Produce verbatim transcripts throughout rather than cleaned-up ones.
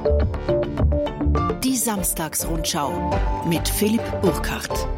Die Samstagsrundschau mit Philipp Burkhardt.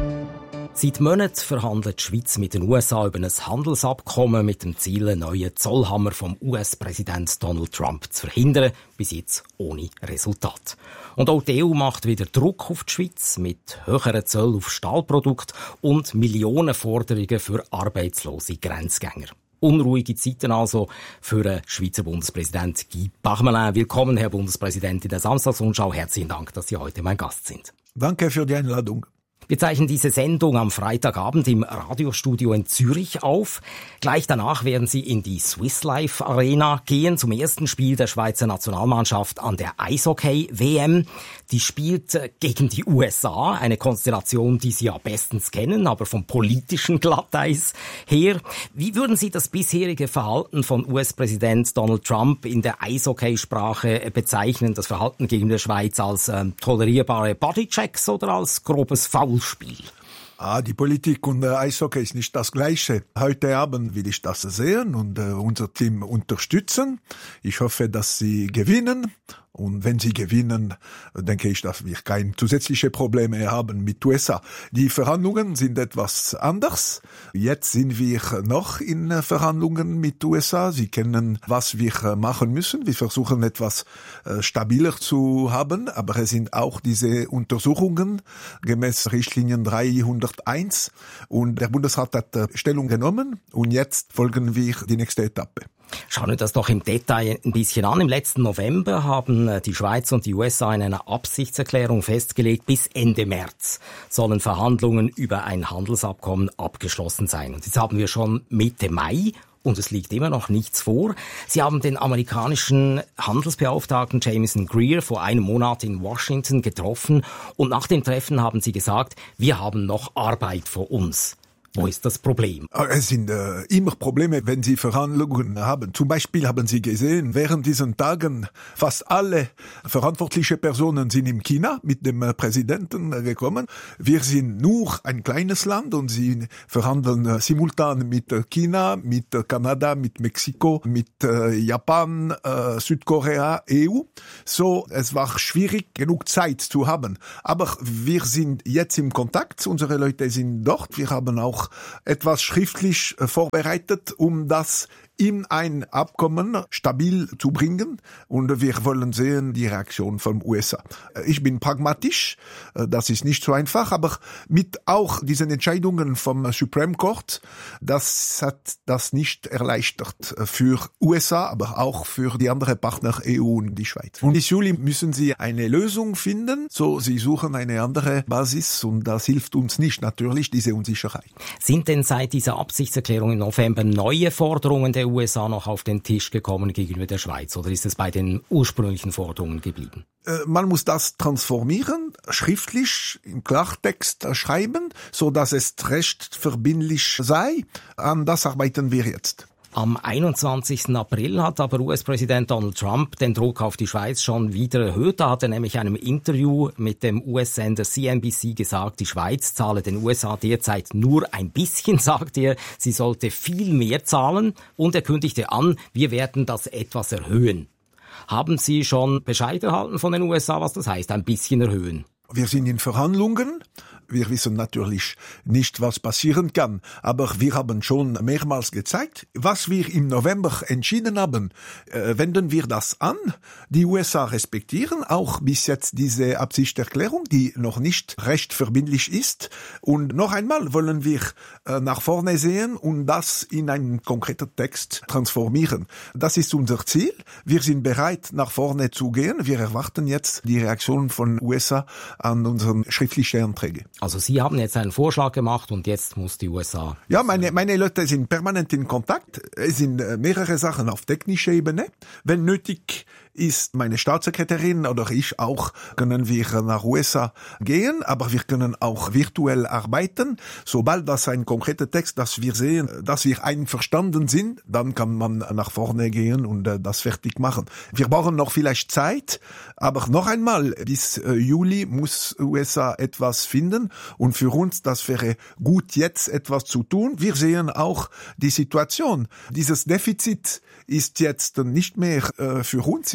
Seit Monaten verhandelt die Schweiz mit den U S A über ein Handelsabkommen mit dem Ziel, einen neuen Zollhammer vom U S-Präsident Donald Trump zu verhindern, bis jetzt ohne Resultat. Und auch die E U macht wieder Druck auf die Schweiz mit höheren Zöllen auf Stahlprodukte und Millionenforderungen für arbeitslose Grenzgänger. Unruhige Zeiten also für den Schweizer Bundespräsident Guy Parmelin. Willkommen, Herr Bundespräsident, in der Samstagsrundschau. Herzlichen Dank, dass Sie heute mein Gast sind. Danke für die Einladung. Wir zeichnen diese Sendung am Freitagabend im Radiostudio in Zürich auf. Gleich danach werden Sie in die Swiss Life Arena gehen zum ersten Spiel der Schweizer Nationalmannschaft an der Eishockey-W M. Die spielt gegen die U S A, eine Konstellation, die Sie ja bestens kennen, aber vom politischen Glatteis her. Wie würden Sie das bisherige Verhalten von U S-Präsident Donald Trump in der Eishockeysprache bezeichnen? Das Verhalten gegen die Schweiz als äh, tolerierbare Bodychecks oder als grobes Foul? Spiel. Ah, die Politik und äh, Eishockey ist nicht das Gleiche. Heute Abend will ich das sehen und äh, unser Team unterstützen. Ich hoffe, dass sie gewinnen. Und wenn sie gewinnen, denke ich, dass wir keine zusätzliche Probleme haben mit U S A. Die Verhandlungen sind etwas anders. Jetzt sind wir noch in Verhandlungen mit U S A. Sie kennen, was wir machen müssen. Wir versuchen etwas stabiler zu haben, aber es sind auch diese Untersuchungen gemäß Richtlinien dreihunderteins. Und der Bundesrat hat Stellung genommen und jetzt folgen wir die nächste Etappe. Schauen wir das doch im Detail ein bisschen an. Im letzten November haben die Schweiz und die U S A in einer Absichtserklärung festgelegt, bis Ende März sollen Verhandlungen über ein Handelsabkommen abgeschlossen sein. Und jetzt haben wir schon Mitte Mai und es liegt immer noch nichts vor. Sie haben den amerikanischen Handelsbeauftragten Jameson Greer vor einem Monat in Washington getroffen und nach dem Treffen haben Sie gesagt, wir haben noch Arbeit vor uns. Wo ist das Problem? Es sind äh, immer Probleme, wenn Sie Verhandlungen haben. Zum Beispiel haben Sie gesehen, während diesen Tagen fast alle verantwortliche Personen sind in China mit dem äh, Präsidenten äh, gekommen. Wir sind nur ein kleines Land und sie verhandeln äh, simultan mit äh, China, mit äh, Kanada, mit Mexiko, mit äh, Japan, äh, Südkorea, E U. So, es war schwierig, genug Zeit zu haben. Aber wir sind jetzt im Kontakt. Unsere Leute sind dort. Wir haben auch etwas schriftlich vorbereitet, um das in ein Abkommen stabil zu bringen. Und wir wollen sehen die Reaktion vom U S A. Ich bin pragmatisch, das ist nicht so einfach, aber mit auch diesen Entscheidungen vom Supreme Court, das hat das nicht erleichtert für U S A, aber auch für die anderen Partner E U und die Schweiz. Und bis Juli müssen sie eine Lösung finden, so sie suchen eine andere Basis und das hilft uns nicht, natürlich, diese Unsicherheit. Sind denn seit dieser Absichtserklärung im November neue Forderungen der U S A noch auf den Tisch gekommen gegenüber der Schweiz oder ist es bei den ursprünglichen Forderungen geblieben? Man muss das transformieren, schriftlich im Klartext schreiben, so dass es rechtsverbindlich sei. An das arbeiten wir jetzt. Am einundzwanzigsten April hat aber U S-Präsident Donald Trump den Druck auf die Schweiz schon wieder erhöht. Da hat er nämlich in einem Interview mit dem U S-Sender C N B C gesagt, die Schweiz zahle den U S A derzeit nur ein bisschen, sagt er. Sie sollte viel mehr zahlen. Und er kündigte an, wir werden das etwas erhöhen. Haben Sie schon Bescheid erhalten von den U S A, was das heißt, ein bisschen erhöhen? Wir sind in Verhandlungen. Wir wissen natürlich nicht, was passieren kann, aber wir haben schon mehrmals gezeigt, was wir im November entschieden haben, äh, wenden wir das an. Die U S A respektieren auch bis jetzt diese Absichtserklärung, die noch nicht rechtsverbindlich ist. Und noch einmal wollen wir äh, nach vorne sehen und das in einen konkreten Text transformieren. Das ist unser Ziel. Wir sind bereit, nach vorne zu gehen. Wir erwarten jetzt die Reaktion von U S A an unseren schriftlichen Anträge. Also Sie haben jetzt einen Vorschlag gemacht und jetzt muss die U S A... Ja, meine, meine Leute sind permanent in Kontakt. Es sind mehrere Sachen auf technischer Ebene. Wenn nötig ist, meine Staatssekretärin oder ich auch, können wir nach U S A gehen, aber wir können auch virtuell arbeiten. Sobald das ein konkreter Text, dass wir sehen, dass wir einverstanden sind, dann kann man nach vorne gehen und das fertig machen. Wir brauchen noch vielleicht Zeit, aber noch einmal, bis Juli muss U S A etwas finden und für uns, das wäre gut, jetzt etwas zu tun. Wir sehen auch die Situation. Dieses Defizit ist jetzt nicht mehr äh, für uns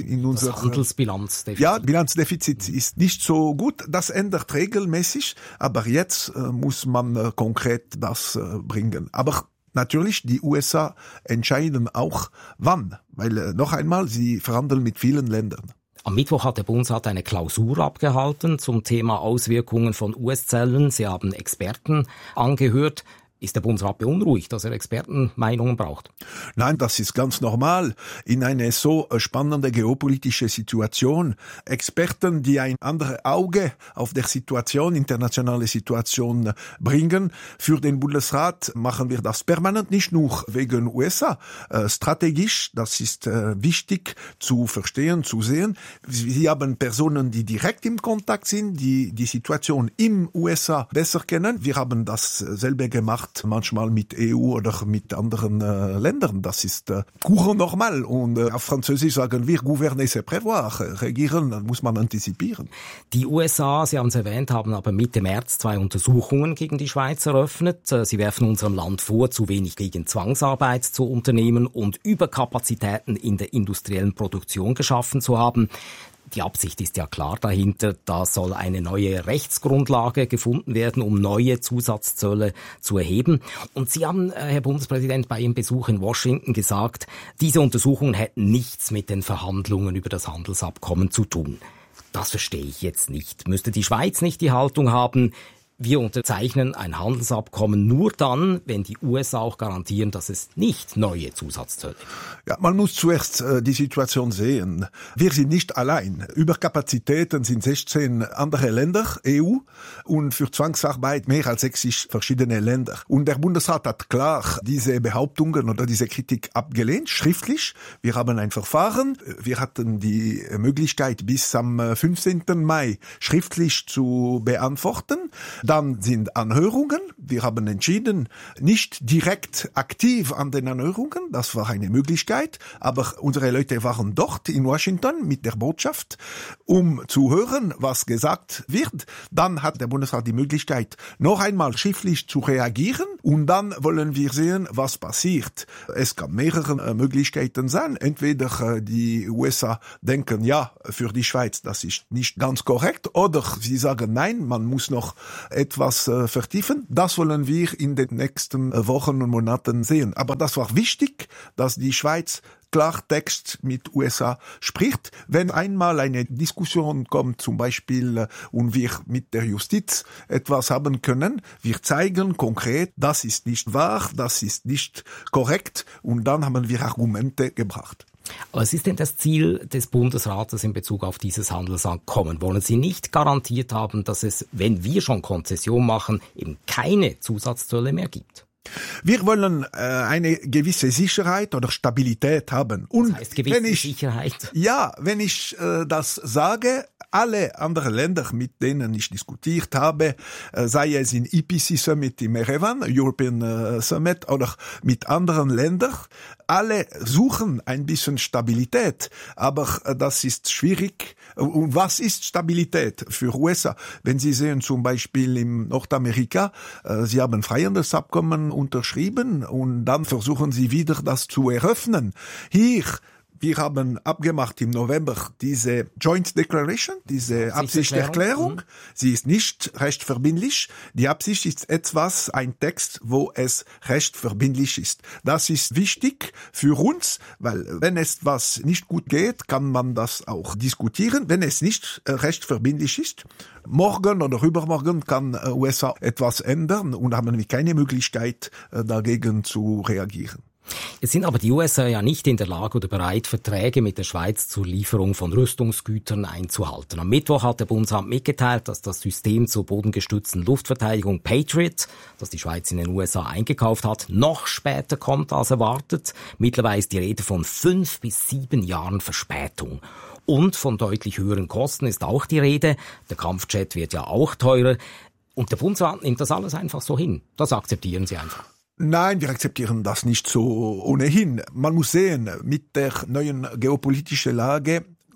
in unserer Handelsbilanzdefizit. Ja, Bilanzdefizit ist nicht so gut. Das ändert regelmäßig, aber jetzt äh, muss man äh, konkret das äh, bringen. Aber natürlich, die U S A entscheiden auch wann, weil äh, noch einmal, sie verhandeln mit vielen Ländern. Am Mittwoch hat der Bundesrat eine Klausur abgehalten zum Thema Auswirkungen von U S-Zöllen. Sie haben Experten angehört. Ist der Bundesrat beunruhigt, dass er Expertenmeinungen braucht? Nein, das ist ganz normal. In eine so spannende geopolitische Situation. Experten, die ein anderes Auge auf der Situation, internationale Situation bringen. Für den Bundesrat machen wir das permanent, nicht nur wegen U S A. Äh, strategisch, das ist äh, wichtig zu verstehen, zu sehen. Sie haben Personen, die direkt im Kontakt sind, die die Situation im U S A besser kennen. Wir haben dasselbe gemacht manchmal mit E U oder mit anderen äh, Ländern. Das ist äh, courant normal. Und äh, auf Französisch sagen wir, gouverner c'est prévoir. Regieren, dann muss man antizipieren. Die U S A, Sie haben es erwähnt, haben aber Mitte März zwei Untersuchungen gegen die Schweiz eröffnet. Sie werfen unserem Land vor, zu wenig gegen Zwangsarbeit zu unternehmen und Überkapazitäten in der industriellen Produktion geschaffen zu haben. Die Absicht ist ja klar dahinter, da soll eine neue Rechtsgrundlage gefunden werden, um neue Zusatzzölle zu erheben. Und Sie haben, Herr Bundespräsident, bei Ihrem Besuch in Washington gesagt, diese Untersuchungen hätten nichts mit den Verhandlungen über das Handelsabkommen zu tun. Das verstehe ich jetzt nicht. Müsste die Schweiz nicht die Haltung haben, wir unterzeichnen ein Handelsabkommen nur dann, wenn die U S A auch garantieren, dass es nicht neue Zusatzzölle gibt? Ja, man muss zuerst äh, die Situation sehen. Wir sind nicht allein. Überkapazitäten sind sechzehn andere Länder, E U, und für Zwangsarbeit mehr als sechzig verschiedene Länder. Und der Bundesrat hat klar diese Behauptungen oder diese Kritik abgelehnt, schriftlich. Wir haben ein Verfahren. Wir hatten die Möglichkeit, bis am fünfzehnten Mai schriftlich zu beantworten. Dann sind Anhörungen. Wir haben entschieden, nicht direkt aktiv an den Anhörungen. Das war eine Möglichkeit. Aber unsere Leute waren dort in Washington mit der Botschaft, um zu hören, was gesagt wird. Dann hat der Bundesrat die Möglichkeit, noch einmal schriftlich zu reagieren. Und dann wollen wir sehen, was passiert. Es kann mehrere Möglichkeiten sein. Entweder die U S A denken, ja, für die Schweiz, das ist nicht ganz korrekt. Oder sie sagen, nein, man muss noch etwas äh, vertiefen. Das wollen wir in den nächsten äh, Wochen und Monaten sehen. Aber das war wichtig, dass die Schweiz Klartext mit U S A spricht. Wenn einmal eine Diskussion kommt, zum Beispiel, äh, und wir mit der Justiz etwas haben können, wir zeigen konkret, das ist nicht wahr, das ist nicht korrekt, und dann haben wir Argumente gebracht. Was ist denn das Ziel des Bundesrates in Bezug auf dieses Handelsabkommen? Wollen Sie nicht garantiert haben, dass es, wenn wir schon Konzession machen, eben keine Zusatzzölle mehr gibt? Wir wollen äh, eine gewisse Sicherheit oder Stabilität haben. Und das heißt gewisse wenn ich, Sicherheit? Ja, wenn ich äh, das sage, alle anderen Länder, mit denen ich diskutiert habe, äh, sei es in E P C Summit im Erevan, European äh, Summit, oder mit anderen Ländern, alle suchen ein bisschen Stabilität, aber äh, das ist schwierig. Und was ist Stabilität für U S A? Wenn Sie sehen zum Beispiel in Nordamerika, äh, sie haben Freihandelsabkommen unterschrieben und dann versuchen sie wieder das zu eröffnen. Hier, wir haben abgemacht im November diese Joint Declaration, diese Absichtserklärung. Mhm. Sie ist nicht rechtsverbindlich. Die Absicht ist etwas, ein Text, wo es rechtsverbindlich ist. Das ist wichtig für uns, weil wenn es was nicht gut geht, kann man das auch diskutieren. Wenn es nicht rechtsverbindlich ist, morgen oder übermorgen kann U S A etwas ändern und haben wir keine Möglichkeit, dagegen zu reagieren. Jetzt sind aber die U S A ja nicht in der Lage oder bereit, Verträge mit der Schweiz zur Lieferung von Rüstungsgütern einzuhalten. Am Mittwoch hat der Bundesrat mitgeteilt, dass das System zur bodengestützten Luftverteidigung Patriot, das die Schweiz in den U S A eingekauft hat, noch später kommt als erwartet. Mittlerweile ist die Rede von fünf bis sieben Jahren Verspätung. Und von deutlich höheren Kosten ist auch die Rede. Der Kampfjet wird ja auch teurer. Und der Bundesrat nimmt das alles einfach so hin. Das akzeptieren Sie einfach. Nein, wir akzeptieren das nicht so ohnehin. Man muss sehen, mit der neuen geopolitischen Lage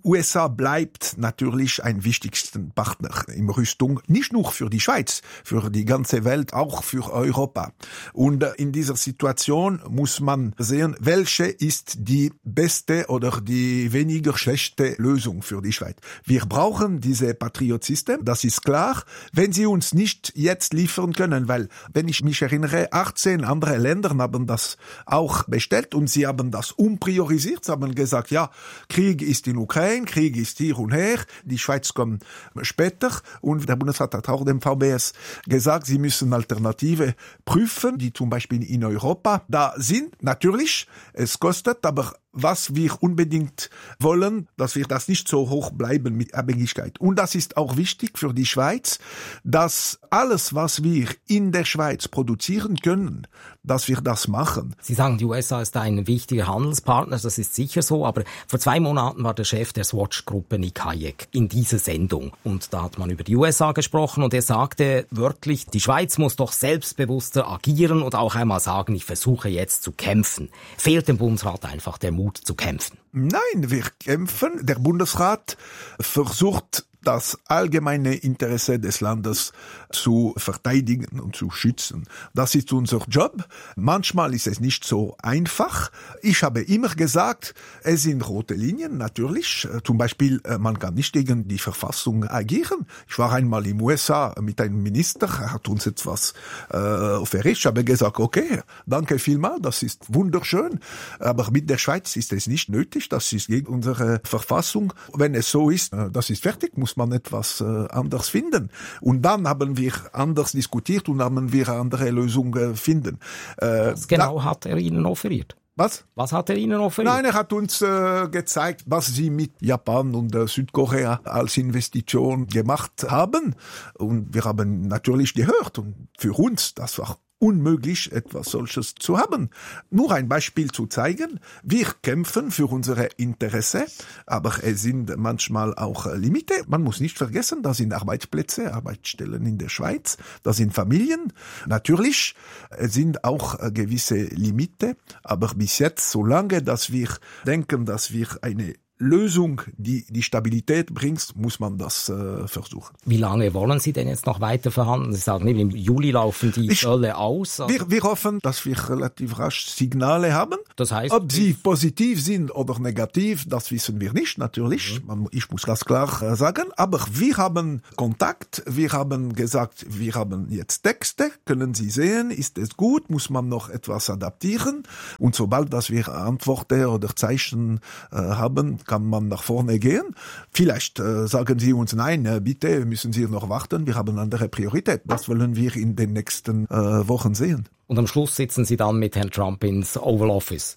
U S A bleibt natürlich ein wichtigster Partner in Rüstung, nicht nur für die Schweiz, für die ganze Welt, auch für Europa. Und in dieser Situation muss man sehen, welche ist die beste oder die weniger schlechte Lösung für die Schweiz. Wir brauchen diese Patriot-System, das ist klar, wenn sie uns nicht jetzt liefern können, weil, wenn ich mich erinnere, achtzehn andere Länder haben das auch bestellt und sie haben das umpriorisiert, sie haben gesagt, ja, Krieg ist in Ukraine, Krieg ist hier und her, die Schweiz kommt später und der Bundesrat hat auch dem V B S gesagt, sie müssen Alternative prüfen, die zum Beispiel in Europa da sind. Natürlich, es kostet, aber was wir unbedingt wollen, dass wir das nicht so hoch bleiben mit Abhängigkeit. Und das ist auch wichtig für die Schweiz, dass alles, was wir in der Schweiz produzieren können, dass wir das machen. Sie sagen, die U S A ist ein wichtiger Handelspartner, das ist sicher so, aber vor zwei Monaten war der Chef der Swatch-Gruppe Nick Hayek in dieser Sendung und da hat man über die U S A gesprochen und er sagte wörtlich, die Schweiz muss doch selbstbewusster agieren und auch einmal sagen, ich versuche jetzt zu kämpfen. Fehlt dem Bundesrat einfach der Mut zu kämpfen? Nein, wir kämpfen. Der Bundesrat versucht, das allgemeine Interesse des Landes zu verteidigen und zu schützen. Das ist unser Job. Manchmal ist es nicht so einfach. Ich habe immer gesagt, es sind rote Linien, natürlich. Zum Beispiel, man kann nicht gegen die Verfassung agieren. Ich war einmal im U S A mit einem Minister, er hat uns etwas äh, offeriert. Ich habe gesagt, okay, danke vielmals, das ist wunderschön. Aber mit der Schweiz ist es nicht nötig, das ist gegen unsere Verfassung. Wenn es so ist, das ist fertig, muss man etwas äh, anders finden. Und dann haben wir anders diskutiert und haben wir andere Lösungen finden. Äh, Was genau da, hat er Ihnen offeriert? Was? Was hat er Ihnen offeriert? Nein, er hat uns äh, gezeigt, was sie mit Japan und äh, Südkorea als Investition gemacht haben. Und wir haben natürlich gehört. Und für uns, das war unmöglich, etwas solches zu haben. Nur ein Beispiel zu zeigen, wir kämpfen für unsere Interesse, aber es sind manchmal auch Limite. Man muss nicht vergessen, da sind Arbeitsplätze, Arbeitsstellen in der Schweiz, da sind Familien. Natürlich sind auch gewisse Limite, aber bis jetzt, solange dass wir denken, dass wir eine Lösung, die die Stabilität bringt, muss man das äh, versuchen. Wie lange wollen Sie denn jetzt noch weiter verhandeln? Sie sagen, im Juli laufen die ich, Zölle aus. Also wir, wir hoffen, dass wir relativ rasch Signale haben. Das heißt, ob sie positiv sind oder negativ, das wissen wir nicht, natürlich. Mhm. Ich muss das klar äh, sagen. Aber wir haben Kontakt. Wir haben gesagt, wir haben jetzt Texte. Können Sie sehen, ist es gut? Muss man noch etwas adaptieren? Und sobald dass wir Antworten oder Zeichen äh, haben, kann man nach vorne gehen. Vielleicht äh, sagen Sie uns, nein, äh, bitte müssen Sie noch warten, wir haben andere Prioritäten. Das wollen wir in den nächsten äh, Wochen sehen. Und am Schluss sitzen Sie dann mit Herrn Trump ins Oval Office?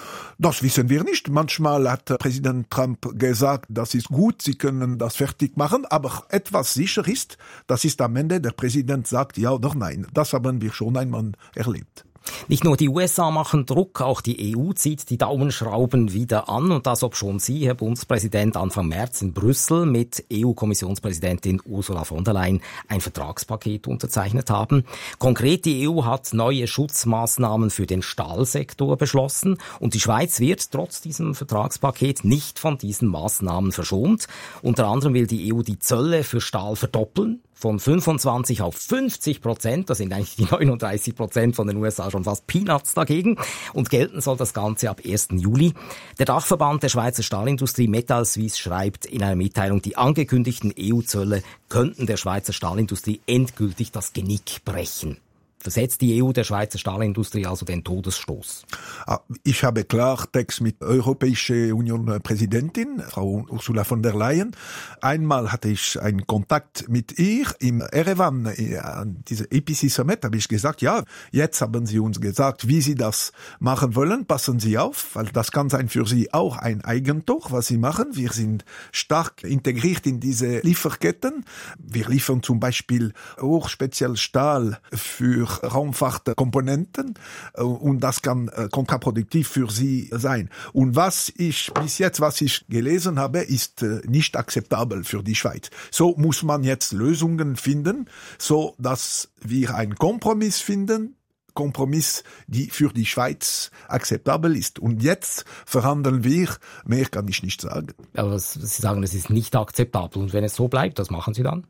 Das wissen wir nicht. Manchmal hat Präsident Trump gesagt, das ist gut, Sie können das fertig machen, aber etwas sicher ist, das ist am Ende, der Präsident sagt ja oder nein. Das haben wir schon einmal erlebt. Nicht nur die U S A machen Druck, auch die E U zieht die Daumenschrauben wieder an und das obschon Sie, Herr Bundespräsident, Anfang März in Brüssel mit E U-Kommissionspräsidentin Ursula von der Leyen ein Vertragspaket unterzeichnet haben. Konkret, die E U hat neue Schutzmaßnahmen für den Stahlsektor beschlossen und die Schweiz wird trotz diesem Vertragspaket nicht von diesen Maßnahmen verschont. Unter anderem will die E U die Zölle für Stahl verdoppeln. Von fünfundzwanzig auf fünfzig Prozent, das sind eigentlich die neununddreißig Prozent von den U S A schon fast Peanuts dagegen. Und gelten soll das Ganze ab ersten Juli. Der Dachverband der Schweizer Stahlindustrie Metal Suisse schreibt in einer Mitteilung, die angekündigten E U-Zölle könnten der Schweizer Stahlindustrie endgültig das Genick brechen. Versetzt die E U der Schweizer Stahlindustrie also den Todesstoß? Ich habe Klartext mit Europäische Union Präsidentin, Frau Ursula von der Leyen. Einmal hatte ich einen Kontakt mit ihr im Erevan, an dieser A P C Summit, habe ich gesagt, ja, jetzt haben Sie uns gesagt, wie Sie das machen wollen, passen Sie auf, weil das kann sein für Sie auch ein Eigentor, was Sie machen. Wir sind stark integriert in diese Lieferketten. Wir liefern zum Beispiel hochspeziell Stahl für Raumfahrtkomponenten und das kann kontraproduktiv für sie sein. Und was ich bis jetzt, was ich gelesen habe, ist nicht akzeptabel für die Schweiz. So muss man jetzt Lösungen finden, so dass wir einen Kompromiss finden, Kompromiss, die für die Schweiz akzeptabel ist. Und jetzt verhandeln wir, mehr kann ich nicht sagen. Aber Sie sagen, es ist nicht akzeptabel. Und wenn es so bleibt, was machen Sie dann?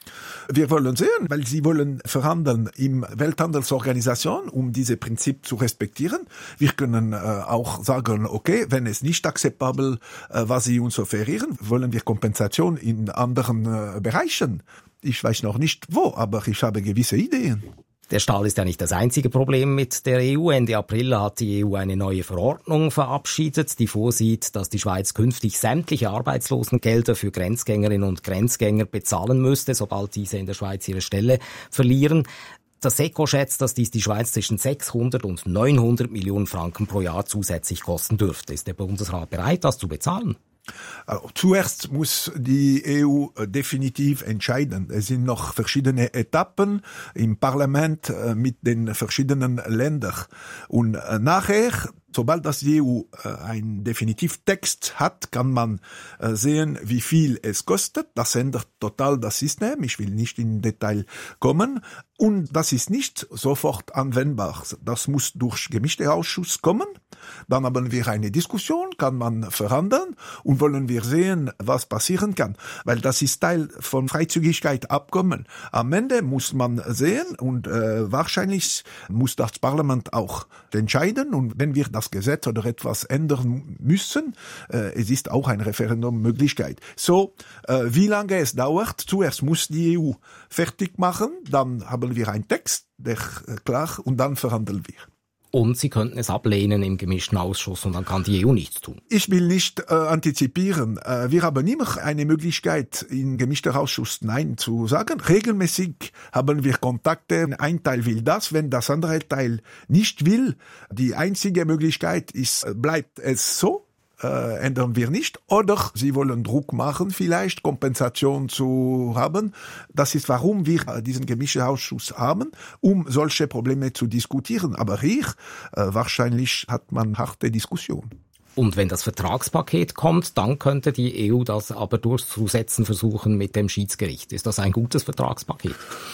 Wir wollen sehen, weil sie wollen verhandeln im Welthandelsorganisation, um dieses Prinzip zu respektieren. Wir können äh, auch sagen, okay, wenn es nicht akzeptabel, äh, was sie uns offerieren, wollen wir Kompensation in anderen äh, Bereichen. Ich weiß noch nicht wo, aber ich habe gewisse Ideen. Der Stahl ist ja nicht das einzige Problem mit der E U. Ende April hat die E U eine neue Verordnung verabschiedet, die vorsieht, dass die Schweiz künftig sämtliche Arbeitslosengelder für Grenzgängerinnen und Grenzgänger bezahlen müsste, sobald diese in der Schweiz ihre Stelle verlieren. Das SECO schätzt, dass dies die Schweiz zwischen sechshundert und neunhundert Millionen Franken pro Jahr zusätzlich kosten dürfte. Ist der Bundesrat bereit, das zu bezahlen? Also, zuerst muss die E U definitiv entscheiden. Es sind noch verschiedene Etappen im Parlament mit den verschiedenen Ländern. Und nachher, sobald das die E U einen Definitivtext hat, kann man sehen, wie viel es kostet. Das ändert total das System. Ich will nicht in Detail kommen. Und das ist nicht sofort anwendbar. Das muss durch gemischte Ausschuss kommen. Dann haben wir eine Diskussion, kann man verhandeln und wollen wir sehen, was passieren kann. Weil das ist Teil von Freizügigkeit-Abkommen. Am Ende muss man sehen und äh, wahrscheinlich muss das Parlament auch entscheiden. Und wenn wir das Gesetz oder etwas ändern müssen, äh, es ist auch eine Referendummöglichkeit. So, äh, wie lange es dauert, zuerst muss die E U fertig machen, dann haben wir einen Text, der äh, klar, und dann verhandeln wir. Und Sie könnten es ablehnen im gemischten Ausschuss und dann kann die E U nichts tun. Ich will nicht äh, antizipieren. Äh, wir haben immer eine Möglichkeit, in gemischter Ausschuss Nein zu sagen. Regelmäßig haben wir Kontakte. Ein Teil will das, wenn das andere Teil nicht will. Die einzige Möglichkeit ist, bleibt es so. Äh, ändern wir nicht. Oder sie wollen Druck machen, vielleicht Kompensation zu haben. Das ist, warum wir diesen gemischten Ausschuss haben, um solche Probleme zu diskutieren. Aber hier äh, wahrscheinlich hat man harte Diskussion. Und wenn das Vertragspaket kommt, dann könnte die E U das aber durchzusetzen versuchen mit dem Schiedsgericht. Ist das ein gutes Vertragspaket?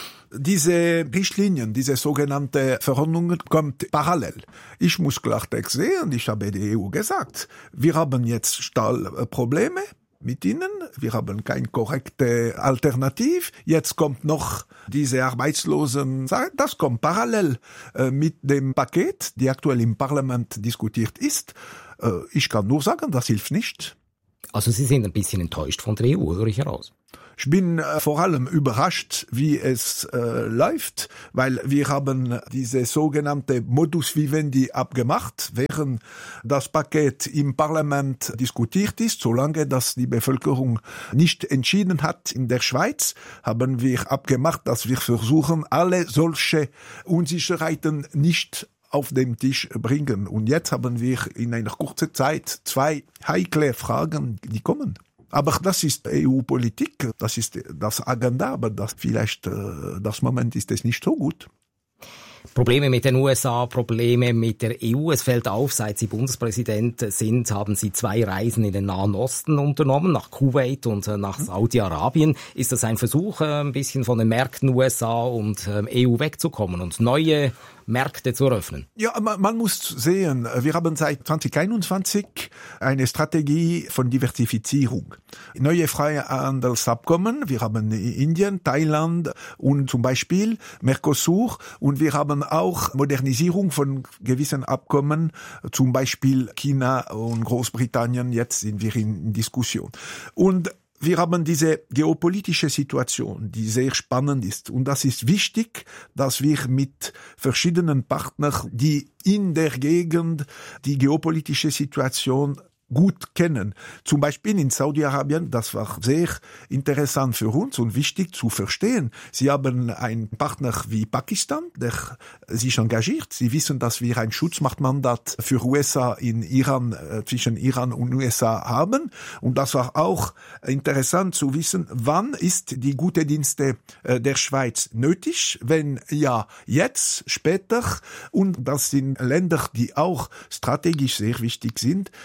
Diese Richtlinien, diese sogenannte Verordnungen kommt parallel. Ich muss Klartext sehen, ich habe der E U gesagt, wir haben jetzt Stahlprobleme mit ihnen, wir haben keine korrekte Alternative, jetzt kommt noch diese Arbeitslosen, das kommt parallel mit dem Paket, die aktuell im Parlament diskutiert ist. Ich kann nur sagen, das hilft nicht. Also Sie sind ein bisschen enttäuscht von der E U, höre ich heraus. Ich bin äh, vor allem überrascht, wie es äh, läuft, weil wir haben diese sogenannte Modus Vivendi abgemacht, während das Paket im Parlament diskutiert ist. Solange das die Bevölkerung nicht entschieden hat in der Schweiz, haben wir abgemacht, dass wir versuchen, alle solche Unsicherheiten nicht auf den Tisch bringen. Und jetzt haben wir in einer kurzen Zeit zwei heikle Fragen, die kommen. Aber das ist E U-Politik, das ist das Agenda, aber das vielleicht, das Moment ist es nicht so gut. Probleme mit den U S A, Probleme mit der E U. Es fällt auf, seit Sie Bundespräsident sind, haben Sie zwei Reisen in den Nahen Osten unternommen, nach Kuwait und nach Saudi-Arabien. Ist das ein Versuch, ein bisschen von den Märkten U S A und E U wegzukommen und neue Märkte zu eröffnen? Ja, man, man muss sehen, wir haben seit zwanzig einundzwanzig eine Strategie von Diversifizierung. Neue Freihandelsabkommen, wir haben Indien, Thailand und zum Beispiel Mercosur, und wir haben auch Modernisierung von gewissen Abkommen, zum Beispiel China und Großbritannien, jetzt sind wir in Diskussion. Und wir haben diese geopolitische Situation, die sehr spannend ist. Und das ist wichtig, dass wir mit verschiedenen Partnern, die in der Gegend die geopolitische Situation gut kennen. Zum Beispiel in Saudi-Arabien, das war sehr interessant für uns und wichtig zu verstehen. Sie haben einen Partner wie Pakistan, der sich engagiert. Sie wissen, dass wir ein Schutzmachtmandat für U S A in Iran, äh, zwischen Iran und U S A haben. Und das war auch interessant zu wissen, wann ist die gute Dienste äh, der Schweiz nötig? Wenn ja, jetzt, später. Und das sind Länder, die auch strategisch sehr wichtig sind. Sie produzieren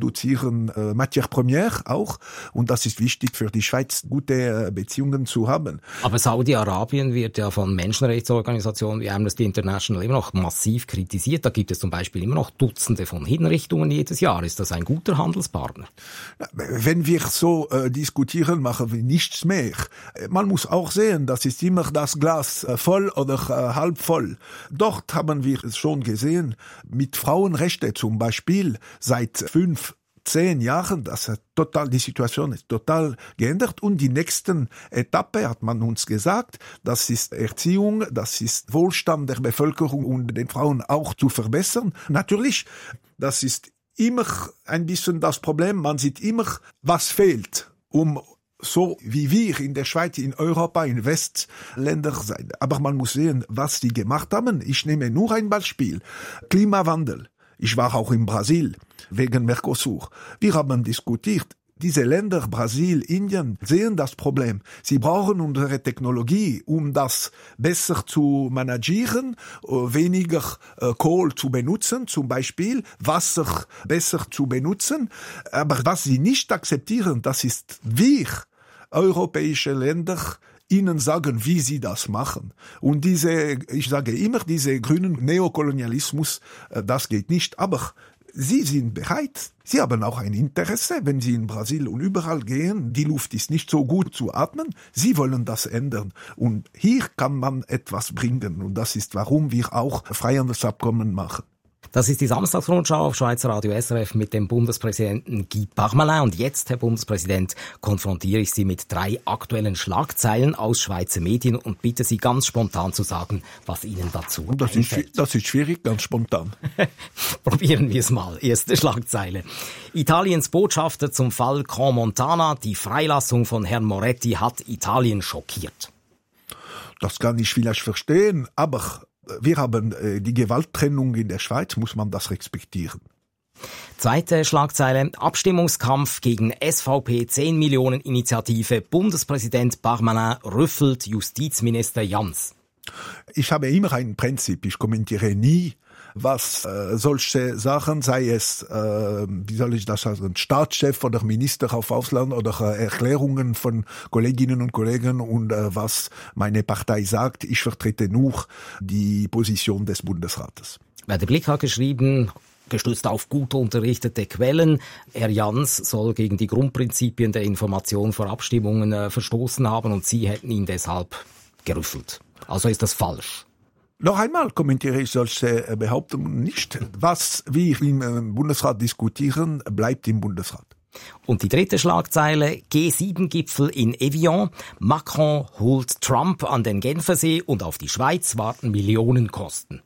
produzieren äh, Matière première auch. Und das ist wichtig für die Schweiz, gute äh, Beziehungen zu haben. Aber Saudi-Arabien wird ja von Menschenrechtsorganisationen wie Amnesty International immer noch massiv kritisiert. Da gibt es zum Beispiel immer noch Dutzende von Hinrichtungen jedes Jahr. Ist das ein guter Handelspartner? Wenn wir so äh, diskutieren, machen wir nichts mehr. Man muss auch sehen, das ist immer das Glas äh, voll oder äh, halb voll. Dort haben wir es schon gesehen, mit Frauenrechte zum Beispiel, seit fünf, zehn Jahren, das hat total, die Situation ist total geändert. Und die nächsten Etappe, hat man uns gesagt, das ist Erziehung, das ist Wohlstand der Bevölkerung und den Frauen auch zu verbessern. Natürlich, das ist immer ein bisschen das Problem, man sieht immer, was fehlt, um so wie wir in der Schweiz, in Europa, in Westländern sein. Aber man muss sehen, was die gemacht haben. Ich nehme nur ein Beispiel. Klimawandel. Ich war auch in Brasil wegen Mercosur. Wir haben diskutiert. Diese Länder, Brasil, Indien, sehen das Problem. Sie brauchen unsere Technologie, um das besser zu managieren, weniger äh, Kohl zu benutzen, zum Beispiel Wasser besser zu benutzen. Aber was sie nicht akzeptieren, das ist wir, europäische Länder, ihnen sagen, wie sie das machen. Und diese, ich sage immer, diese grünen Neokolonialismus, äh, das geht nicht. Aber sie sind bereit. Sie haben auch ein Interesse, wenn sie in Brasilien und überall gehen. Die Luft ist nicht so gut zu atmen. Sie wollen das ändern. Und hier kann man etwas bringen. Und das ist, warum wir auch Freihandelsabkommen machen. Das ist die Samstagsrundschau auf Schweizer Radio S R F mit dem Bundespräsidenten Guy Parmelin. Und jetzt, Herr Bundespräsident, konfrontiere ich Sie mit drei aktuellen Schlagzeilen aus Schweizer Medien und bitte Sie ganz spontan zu sagen, was Ihnen dazu und das einfällt. Ist, das ist schwierig, ganz spontan. Probieren wir es mal. Erste Schlagzeile. Italiens Botschafter zum Fall Crans-Montana. Die Freilassung von Herrn Moretti hat Italien schockiert. Das kann ich vielleicht verstehen, aber wir haben äh, die Gewalttrennung in der Schweiz, muss man das respektieren. Zweite Schlagzeile. Abstimmungskampf gegen S V P zehn Millionen Initiative. Bundespräsident Parmelin rüffelt Justizminister Jans. Ich habe immer ein Prinzip. Ich kommentiere nie, was äh, solche Sachen, sei es, äh, wie soll ich das sagen, Staatschef oder Minister auf Ausland oder äh, Erklärungen von Kolleginnen und Kollegen und äh, was meine Partei sagt. Ich vertrete nur die Position des Bundesrates. Der Blick hat geschrieben, gestützt auf gut unterrichtete Quellen, Herr Jans soll gegen die Grundprinzipien der Information vor Abstimmungen äh, verstoßen haben und Sie hätten ihn deshalb gerüffelt. Also ist das falsch. Noch einmal kommentiere ich solche Behauptungen nicht. Was wir im Bundesrat diskutieren, bleibt im Bundesrat. Und die dritte Schlagzeile, G sieben Gipfel in Evian. Macron holt Trump an den Genfersee und auf die Schweiz warten Millionenkosten.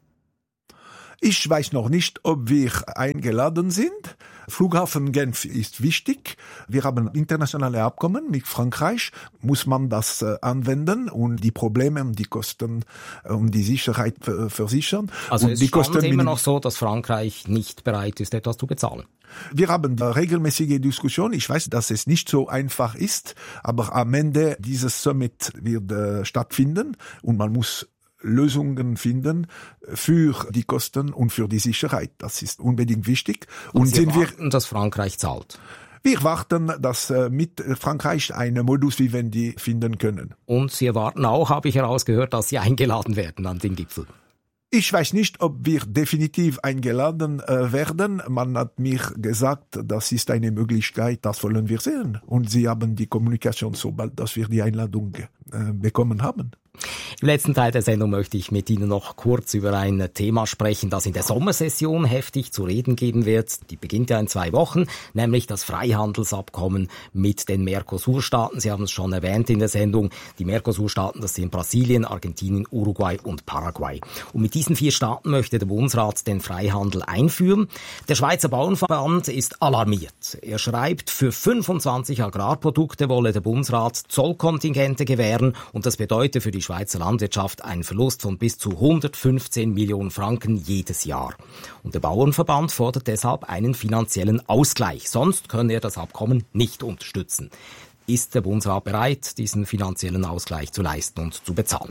Ich weiß noch nicht, ob wir eingeladen sind. Flughafen Genf ist wichtig. Wir haben internationale Abkommen mit Frankreich. Muss man das äh, anwenden und die Probleme und die Kosten äh, und die Sicherheit äh, versichern. Also und es die stand Kosten immer noch so, dass Frankreich nicht bereit ist, etwas zu bezahlen. Wir haben eine regelmäßige Diskussion. Ich weiß, dass es nicht so einfach ist, aber am Ende dieses Summit wird äh, stattfinden und man muss Lösungen finden für die Kosten und für die Sicherheit. Das ist unbedingt wichtig. Und, und Sie sind warten, wir, dass Frankreich zahlt? Wir warten, dass äh, mit Frankreich einen Modus vivendi finden können. Und Sie erwarten auch, habe ich herausgehört, dass Sie eingeladen werden an den Gipfel. Ich weiß nicht, ob wir definitiv eingeladen äh, werden. Man hat mir gesagt, das ist eine Möglichkeit, das wollen wir sehen. Und Sie haben die Kommunikation, sobald dass wir die Einladung äh, bekommen haben. Im letzten Teil der Sendung möchte ich mit Ihnen noch kurz über ein Thema sprechen, das in der Sommersession heftig zu reden geben wird. Die beginnt ja in zwei Wochen, nämlich das Freihandelsabkommen mit den Mercosur-Staaten. Sie haben es schon erwähnt in der Sendung. Die Mercosur-Staaten, das sind Brasilien, Argentinien, Uruguay und Paraguay. Und mit diesen vier Staaten möchte der Bundesrat den Freihandel einführen. Der Schweizer Bauernverband ist alarmiert. Er schreibt, für fünfundzwanzig Agrarprodukte wolle der Bundesrat Zollkontingente gewähren und das bedeutet für die Schweizer Landwirtschaft einen Verlust von bis zu hundertfünfzehn Millionen Franken jedes Jahr. Und der Bauernverband fordert deshalb einen finanziellen Ausgleich. Sonst könne er das Abkommen nicht unterstützen. Ist der Bundesrat bereit, diesen finanziellen Ausgleich zu leisten und zu bezahlen?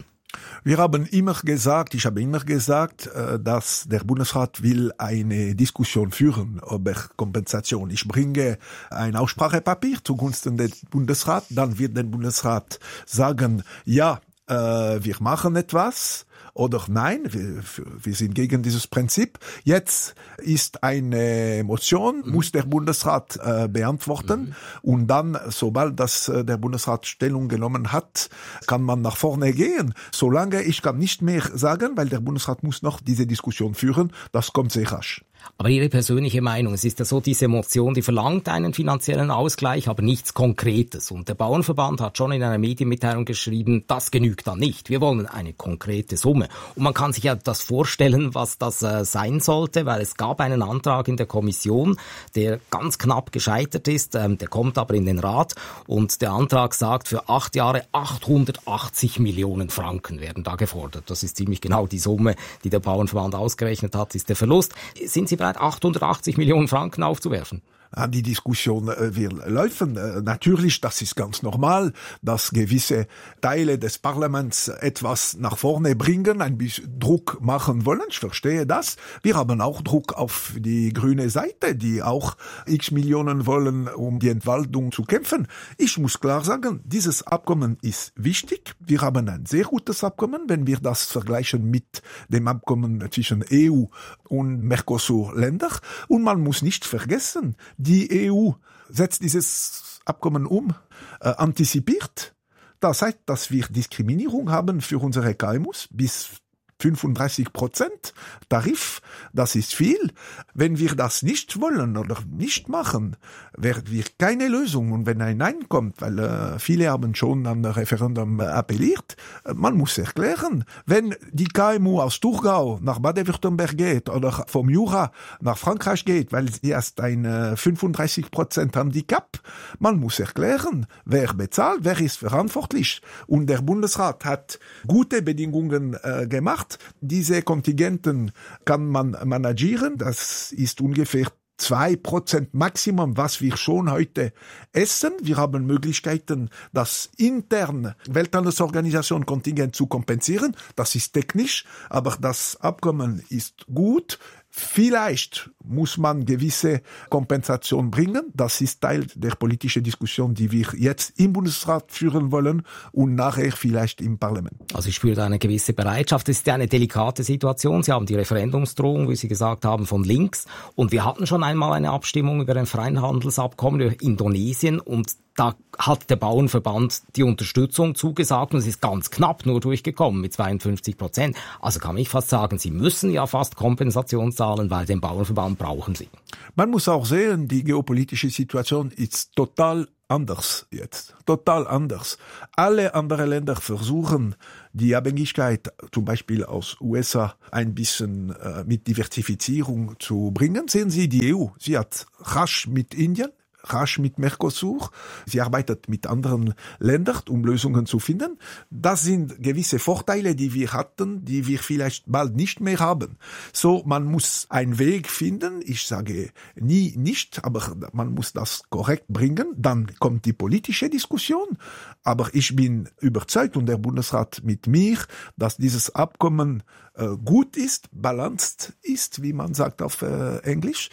Wir haben immer gesagt, ich habe immer gesagt, dass der Bundesrat will eine Diskussion führen über Kompensation. Ich bringe ein Aussprachepapier zugunsten des Bundesrats, dann wird der Bundesrat sagen, ja, wir machen etwas. Oder nein, wir, wir sind gegen dieses Prinzip. Jetzt ist eine Motion, mhm. muss der Bundesrat äh, beantworten. Mhm. Und dann, sobald das äh, der Bundesrat Stellung genommen hat, kann man nach vorne gehen. Solange ich kann nicht mehr sagen, weil der Bundesrat muss noch diese Diskussion führen. Das kommt sehr rasch. Aber Ihre persönliche Meinung, es ist ja so, diese Motion, die verlangt einen finanziellen Ausgleich, aber nichts Konkretes. Und der Bauernverband hat schon in einer Medienmitteilung geschrieben, das genügt dann nicht. Wir wollen eine konkrete Summe. Und man kann sich ja das vorstellen, was das äh, sein sollte, weil es gab einen Antrag in der Kommission, der ganz knapp gescheitert ist. Ähm, der kommt aber in den Rat. Und der Antrag sagt, für acht Jahre achthundertachtzig Millionen Franken werden da gefordert. Das ist ziemlich genau die Summe, die der Bauernverband ausgerechnet hat, ist der Verlust. Sind Sie bereit, achthundertachtzig Millionen Franken aufzuwerfen? Die Diskussion äh, wird laufen. Äh, natürlich, das ist ganz normal, dass gewisse Teile des Parlaments etwas nach vorne bringen, ein bisschen Druck machen wollen. Ich verstehe das. Wir haben auch Druck auf die grüne Seite, die auch x Millionen wollen, um die Entwaldung zu kämpfen. Ich muss klar sagen, dieses Abkommen ist wichtig. Wir haben ein sehr gutes Abkommen, wenn wir das vergleichen mit dem Abkommen zwischen E U und Mercosur-Ländern. Und man muss nicht vergessen, die E U setzt dieses Abkommen um, äh, antizipiert. Das heißt, dass wir Diskriminierung haben für unsere K M Us bis fünfunddreißig Prozent Tarif, das ist viel. Wenn wir das nicht wollen oder nicht machen, werden wir keine Lösung. Und wenn ein Nein kommt, weil äh, viele haben schon am Referendum äh, appelliert, äh, man muss erklären, wenn die K M U aus Thurgau nach Baden-Württemberg geht oder vom Jura nach Frankreich geht, weil sie erst ein äh, fünfunddreißig Prozent Handicap, man muss erklären, wer bezahlt, wer ist verantwortlich. Und der Bundesrat hat gute Bedingungen äh, gemacht. Diese Kontingenten kann man managieren. Das ist ungefähr zwei Prozent Maximum, was wir schon heute essen. Wir haben Möglichkeiten, das intern Welthandelsorganisation Kontingent zu kompensieren. Das ist technisch, aber das Abkommen ist gut. Vielleicht muss man gewisse Kompensation bringen. Das ist Teil der politischen Diskussion, die wir jetzt im Bundesrat führen wollen und nachher vielleicht im Parlament. Also ich spüre da eine gewisse Bereitschaft. Es ist ja eine delikate Situation. Sie haben die Referendumsdrohung, wie Sie gesagt haben, von links. Und wir hatten schon einmal eine Abstimmung über ein Freihandelsabkommen über Indonesien und da hat der Bauernverband die Unterstützung zugesagt und es ist ganz knapp nur durchgekommen mit zweiundfünfzig Prozent. Also kann ich fast sagen, Sie müssen ja fast Kompensation zahlen, weil den Bauernverband brauchen Sie. Man muss auch sehen, die geopolitische Situation ist total anders jetzt. Total anders. Alle anderen Länder versuchen, die Abhängigkeit zum Beispiel aus U S A ein bisschen äh, mit Diversifizierung zu bringen. Sehen Sie die E U. Sie hat rasch mit Indien, rasch mit Mercosur. Sie arbeitet mit anderen Ländern, um Lösungen zu finden. Das sind gewisse Vorteile, die wir hatten, die wir vielleicht bald nicht mehr haben. So, man muss einen Weg finden. Ich sage nie nicht, aber man muss das korrekt bringen. Dann kommt die politische Diskussion. Aber ich bin überzeugt und der Bundesrat mit mir, dass dieses Abkommen äh, gut ist, balanced ist, wie man sagt auf äh, Englisch.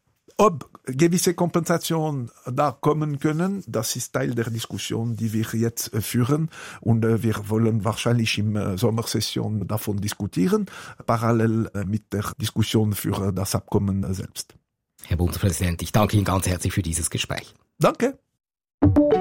Ob gewisse Kompensationen da kommen können, das ist Teil der Diskussion, die wir jetzt äh, führen. Und äh, wir wollen wahrscheinlich im äh, Sommersession davon diskutieren, parallel äh, mit der Diskussion für äh, das Abkommen äh, selbst. Herr Bundespräsident, ich danke Ihnen ganz herzlich für dieses Gespräch. Danke.